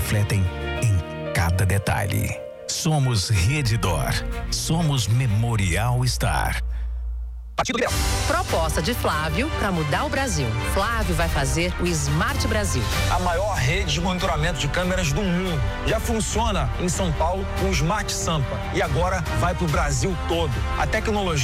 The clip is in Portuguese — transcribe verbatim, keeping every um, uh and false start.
refletem em cada detalhe. Somos Redditor. Somos Memorial Star. Partido Liberal. Proposta de Flávio para mudar o Brasil. Flávio vai fazer o Smart Brasil. A maior rede de monitoramento de câmeras do mundo. Já funciona em São Paulo com o Smart Sampa. E agora vai para o Brasil todo. A tecnologia